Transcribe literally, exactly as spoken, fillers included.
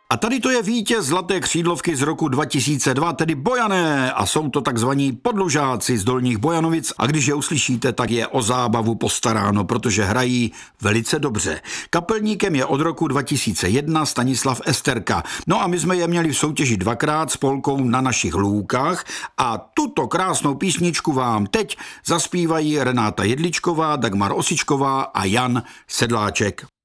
A tady to je vítěz Zlaté křídlovky z roku dva tisíce dva, tedy Bojané, a jsou to takzvaní podlužáci z Dolních Bojanovic a když je uslyšíte, tak je o zábavu postaráno, protože hrají velice dobře. Kapelníkem je od roku dva tisíce jedna Stanislav Esterka. No a my jsme je měli v soutěži dvakrát s polkou Na našich lůkách a tuto krásnou písničku vám teď zaspívají Renáta Jedličková, Dagmar Osičková a Jan Sedláček.